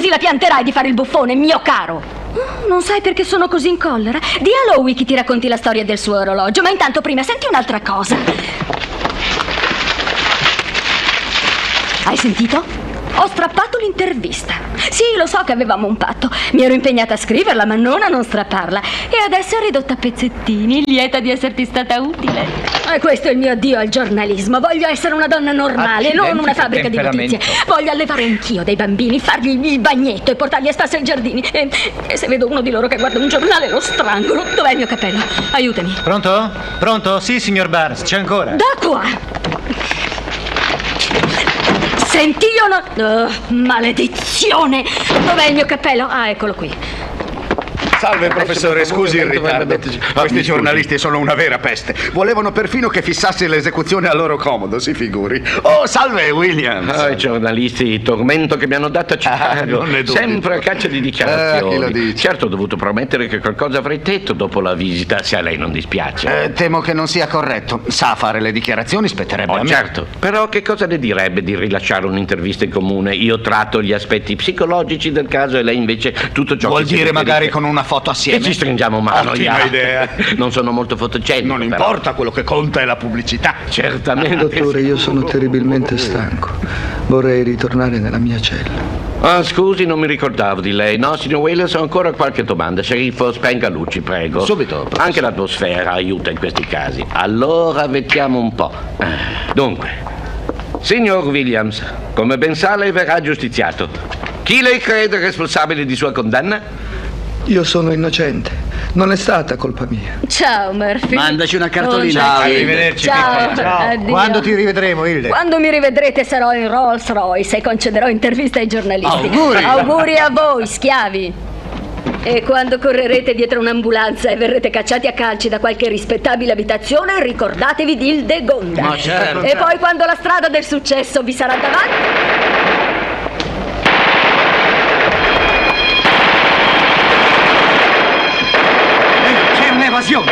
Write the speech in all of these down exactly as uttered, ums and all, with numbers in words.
così la pianterai di fare il buffone, mio caro. Non sai perché sono così in collera? Di a Lowy che ti racconti la storia del suo orologio, ma intanto prima senti un'altra cosa. Hai sentito? Ho strappato l'intervista. Sì, lo so che avevamo un patto. Mi ero impegnata a scriverla, ma non a non strapparla. E adesso è ridotta a pezzettini, lieta di esserti stata utile. E questo è il mio addio al giornalismo. Voglio essere una donna normale, Accidenti, non una fabbrica di notizie. Voglio allevare anch'io dei bambini, fargli il bagnetto e portarli a spasso ai giardini. E, e se vedo uno di loro che guarda un giornale, lo strangolo. Dov'è il mio cappello? Aiutami. Pronto? Pronto? Sì, signor Barnes, c'è ancora. Da qua! Senti, io non... Oh, maledizione! Dov'è il mio cappello? Ah, eccolo qui. Salve professore, scusi il ritardo. Questi giornalisti sono una vera peste. Volevano perfino che fissassi l'esecuzione a loro comodo, si figuri. Oh, salve Williams. Oh, i giornalisti, il tormento che mi hanno dato a Chicago. Ah, sempre a caccia di dichiarazioni. Eh, chi lo dice? Certo, ho dovuto promettere che qualcosa avrei detto dopo la visita, se a lei non dispiace. Eh, temo che non sia corretto. Sa fare le dichiarazioni, spetterebbe Oh, a me. certo. Però che cosa le direbbe di rilasciare un'intervista in comune? Io tratto gli aspetti psicologici del caso e lei invece tutto ciò Vuol che si dire riferisce- magari con una foto assieme? E ci stringiamo mano. Ottima ya. idea. Non sono molto fotogenico. Non però. importa, quello che conta è la pubblicità. Certamente. Dottore, io sono terribilmente stanco. Vorrei ritornare nella mia cella. Ah, scusi, non mi ricordavo di lei. No, signor Williams, ho ancora qualche domanda. Sceriffo, spenga luci, prego. Subito, professore. Anche l'atmosfera aiuta in questi casi. Allora, vediamo un po'. Ah, Dunque, signor Williams, come ben sa, lei verrà giustiziato. Chi lei crede responsabile di sua condanna? Io sono innocente. Non è stata colpa mia. Ciao, Murphy. Mandaci una cartolina. Oh, ciao. Arrivederci, Ciao. piccola. Addio. Quando ti rivedremo, Hilde? Quando mi rivedrete sarò in Rolls Royce e concederò interviste ai giornalisti. Auguri. Auguri a voi, schiavi. E quando correrete dietro un'ambulanza e verrete cacciati a calci da qualche rispettabile abitazione, ricordatevi di Ildegonda. Ma certo. E poi quando la strada del successo vi sarà davanti... C'è un'evasione.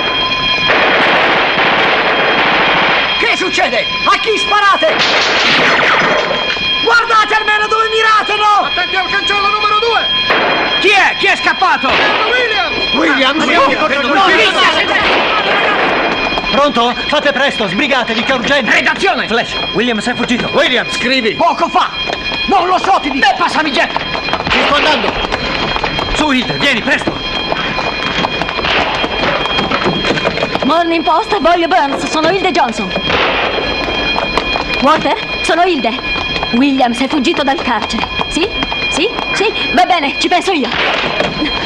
Che succede? A chi sparate? Guardate almeno dove mirate, no? Attenti al cancello numero due! Chi è? Chi è scappato? Williams! William, Andiamo contro il giornalista. Pronto? Fate presto, sbrigatevi, che è urgente. Redazione! Flash, Williams è fuggito. Williams, scrivi! Poco fa! Non lo so, ti dico! Beh, passami Jack! Ci sto andando. Su, Hilde, vieni, presto. Morning Post, voglio Burns, sono Hilde Johnson. Walter, sono Hilde. Williams è fuggito dal carcere. Sì? Sì? Sì? Va bene, ci penso io.